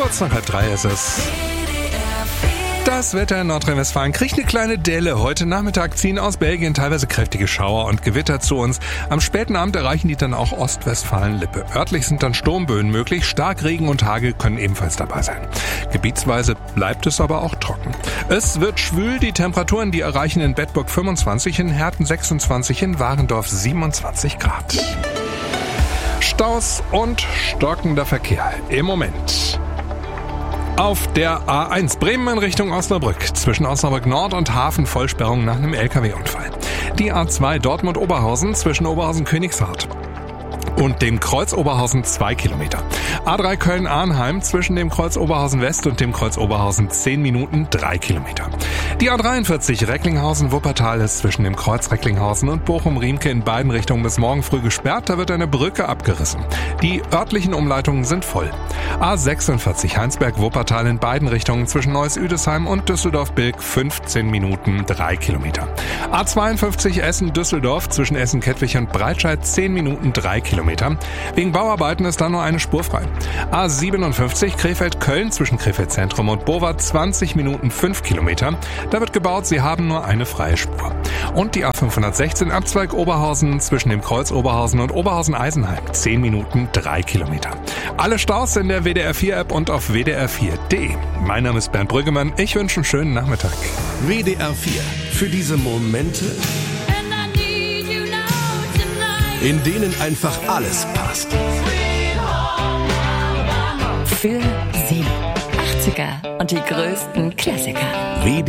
Kurz nach 2:30 ist es. Das Wetter in Nordrhein-Westfalen kriegt eine kleine Delle. Heute Nachmittag ziehen aus Belgien teilweise kräftige Schauer und Gewitter zu uns. Am späten Abend erreichen die dann auch Ostwestfalen-Lippe. Örtlich sind dann Sturmböen möglich. Starkregen und Hagel können ebenfalls dabei sein. Gebietsweise bleibt es aber auch trocken. Es wird schwül. Die Temperaturen, die erreichen in Bedburg 25, in Herten 26, in Warendorf 27 Grad. Staus und stockender Verkehr im Moment. Auf der A1 Bremen in Richtung Osnabrück. Zwischen Osnabrück Nord und Hafen Vollsperrung nach einem LKW-Unfall. Die A2 Dortmund-Oberhausen zwischen Oberhausen-Königshardt und dem Kreuz Oberhausen 2 Kilometer. A3 Köln-Arnheim zwischen dem Kreuz Oberhausen West und dem Kreuz Oberhausen 10 Minuten 3 Kilometer. Die A43 Recklinghausen-Wuppertal ist zwischen dem Kreuz Recklinghausen und Bochum-Riemke in beiden Richtungen bis morgen früh gesperrt. Da wird eine Brücke abgerissen. Die örtlichen Umleitungen sind voll. A46 Heinsberg-Wuppertal in beiden Richtungen zwischen Neuss-Üdesheim und Düsseldorf-Bilk 15 Minuten 3 Kilometer. A52 Essen-Düsseldorf zwischen Essen-Kettwig und Breitscheid 10 Minuten 3 Kilometer. Wegen Bauarbeiten ist da nur eine Spur frei. A57 Krefeld-Köln zwischen Krefeld-Zentrum und Bovard 20 Minuten 5 Kilometer. Da wird gebaut, sie haben nur eine freie Spur. Und die A516 Abzweig Oberhausen zwischen dem Kreuz Oberhausen und Oberhausen-Eisenheim 10 Minuten 3 Kilometer. Alle Staus in der WDR4-App und auf wdr4.de. Mein Name ist Bernd Brüggemann. Ich wünsche einen schönen Nachmittag. WDR 4. Für diese Momente, in denen einfach alles passt. Für Sie. 80er und die größten Klassiker.